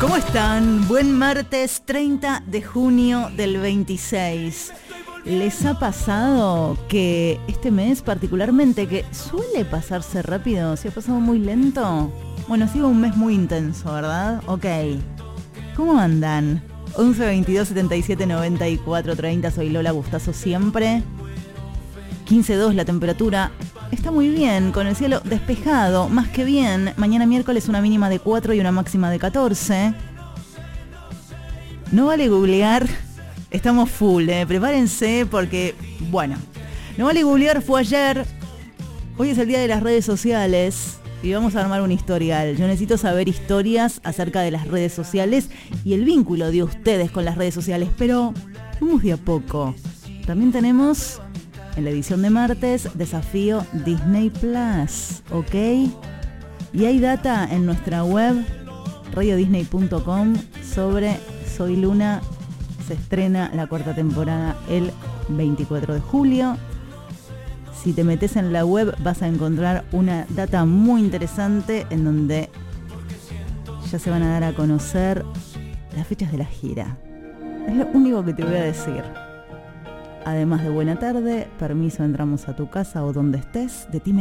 ¿Cómo están? Buen martes 30 de junio del 26. ¿Les ha pasado que este mes particularmente, que suele pasarse rápido, se ha pasado muy lento? Bueno, ha sido un mes muy intenso, ¿verdad? Ok. ¿Cómo andan? 11 22 77 94 30, soy Lola Bustazo siempre. 15.2 la temperatura. Está muy bien, con el cielo despejado, más que bien. Mañana miércoles una mínima de 4 y una máxima de 14. No vale googlear, estamos full, prepárense porque, bueno, no vale googlear, fue ayer. Hoy es el día de las redes sociales y vamos a armar un historial. Yo necesito saber historias acerca de las redes sociales y el vínculo de ustedes con las redes sociales, pero vamos de a poco. También tenemos en la edición de martes desafío Disney Plus, ¿ok? Y hay data en nuestra web radiodisney.com sobre Soy Luna. Se estrena la cuarta temporada el 24 de julio. Si te metes en la web vas a encontrar una data muy interesante en donde ya se van a dar a conocer las fechas de la gira. Es lo único que te voy a decir. Además de buena tarde, permiso, entramos a tu casa o donde estés, de ti me